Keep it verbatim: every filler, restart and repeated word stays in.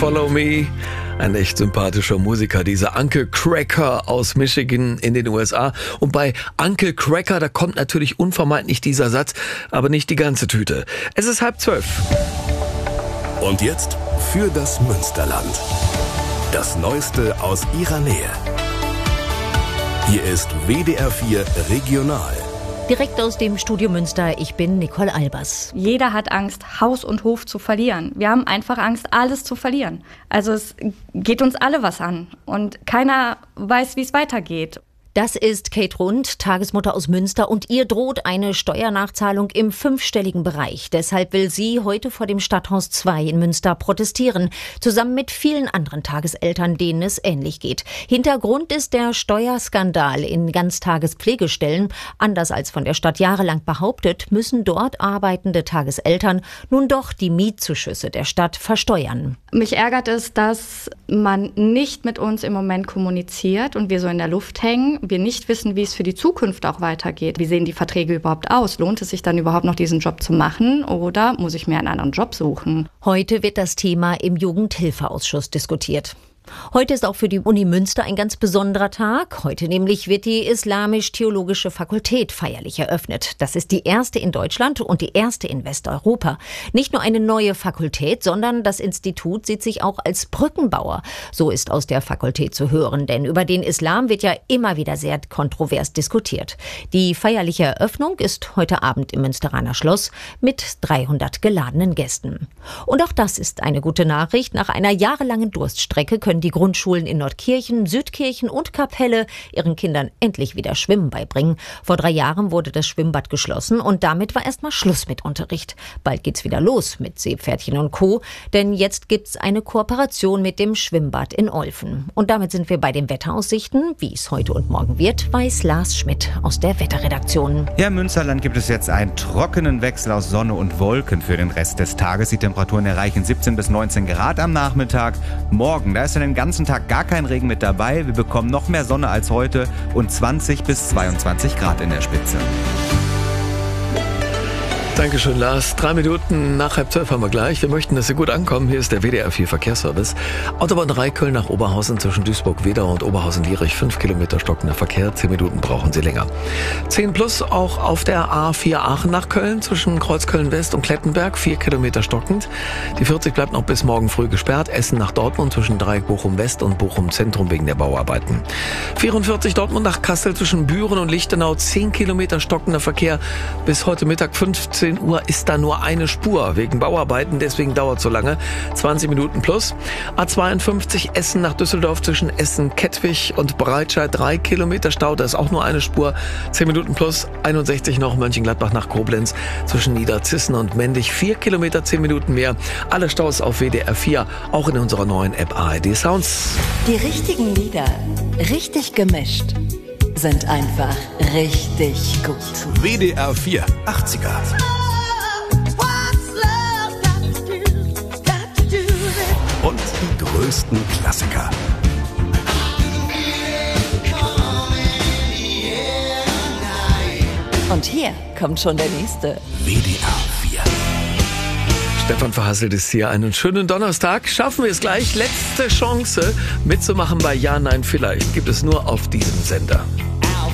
Follow Me. Ein echt sympathischer Musiker, dieser Uncle Kracker aus Michigan in den U S A. Und bei Uncle Kracker, da kommt natürlich unvermeidlich dieser Satz, aber nicht die ganze Tüte. Es ist halb zwölf. Und jetzt für das Münsterland. Das Neueste aus ihrer Nähe. Hier ist W D R vier Regional. Direkt aus dem Studio Münster, ich bin Nicole Albers. Jeder hat Angst, Haus und Hof zu verlieren. Wir haben einfach Angst, alles zu verlieren. Also es geht uns alle was an und keiner weiß, wie es weitergeht. Das ist Kate Rund, Tagesmutter aus Münster, und ihr droht eine Steuernachzahlung im fünfstelligen Bereich. Deshalb will sie heute vor dem Stadthaus zwei in Münster protestieren, zusammen mit vielen anderen Tageseltern, denen es ähnlich geht. Hintergrund ist der Steuerskandal in Ganztagespflegestellen. Anders als von der Stadt jahrelang behauptet, müssen dort arbeitende Tageseltern nun doch die Mietzuschüsse der Stadt versteuern. Mich ärgert es, dass man nicht mit uns im Moment kommuniziert und wir so in der Luft hängen. Wir nicht wissen, wie es für die Zukunft auch weitergeht. Wie sehen die Verträge überhaupt aus? Lohnt es sich dann überhaupt noch, diesen Job zu machen, oder muss ich mir einen anderen Job suchen? Heute wird das Thema im Jugendhilfeausschuss diskutiert. Heute ist auch für die Uni Münster ein ganz besonderer Tag. Heute nämlich wird die Islamisch-Theologische Fakultät feierlich eröffnet. Das ist die erste in Deutschland und die erste in Westeuropa. Nicht nur eine neue Fakultät, sondern das Institut sieht sich auch als Brückenbauer. So ist aus der Fakultät zu hören, denn über den Islam wird ja immer wieder sehr kontrovers diskutiert. Die feierliche Eröffnung ist heute Abend im Münsteraner Schloss mit dreihundert geladenen Gästen. Und auch das ist eine gute Nachricht. Nach einer jahrelangen Durststrecke können die Grundschulen in Nordkirchen, Südkirchen und Kapelle ihren Kindern endlich wieder Schwimmen beibringen. Vor drei Jahren wurde das Schwimmbad geschlossen und damit war erstmal Schluss mit Unterricht. Bald geht's wieder los mit Seepferdchen und Co., denn jetzt gibt's eine Kooperation mit dem Schwimmbad in Olfen. Und damit sind wir bei den Wetteraussichten. Wie es heute und morgen wird, weiß Lars Schmidt aus der Wetterredaktion. Ja, im Münsterland gibt es jetzt einen trockenen Wechsel aus Sonne und Wolken für den Rest des Tages. Die Temperaturen erreichen siebzehn bis neunzehn Grad am Nachmittag. Morgen, da ist ja den ganzen Tag gar kein Regen mit dabei. Wir bekommen noch mehr Sonne als heute und zwanzig bis zweiundzwanzig Grad in der Spitze. Dankeschön, Lars. Drei Minuten nach halb zwölf haben wir gleich. Wir möchten, dass Sie gut ankommen. Hier ist der W D R vier Verkehrsservice. Autobahn drei Köln nach Oberhausen zwischen Duisburg-Wedau und Oberhausen-Lierich. Fünf Kilometer stockender Verkehr. Zehn Minuten brauchen Sie länger. zehn plus auch auf der A vier Aachen nach Köln zwischen Kreuzköln-West und Klettenberg. Vier Kilometer stockend. Die vierzig bleibt noch bis morgen früh gesperrt. Essen nach Dortmund zwischen Dreieck Bochum-West und Bochum-Zentrum wegen der Bauarbeiten. vierundvierzig Dortmund nach Kassel zwischen Büren und Lichtenau. Zehn Kilometer stockender Verkehr. Bis heute Mittag fünfzehn Uhr ist da nur eine Spur wegen Bauarbeiten, deswegen dauert es so lange. zwanzig Minuten plus. A zweiundfünfzig Essen nach Düsseldorf zwischen Essen-Kettwig und Breitscheid. Drei Kilometer Stau, da ist auch nur eine Spur. zehn Minuten plus. einundsechzig noch Mönchengladbach nach Koblenz zwischen Niederzissen und Mendig. Vier Kilometer, zehn Minuten mehr. Alle Staus auf W D R vier, auch in unserer neuen App A R D Sounds. Die richtigen Lieder, richtig gemischt, sind einfach richtig gut. W D R vier achtziger. Und die größten Klassiker. Und hier kommt schon der nächste. W D R vier. Stefan Verhasselt ist hier. Einen schönen Donnerstag. Schaffen wir es gleich. Letzte Chance mitzumachen bei Ja, Nein, Vielleicht. Gibt es nur auf diesem Sender.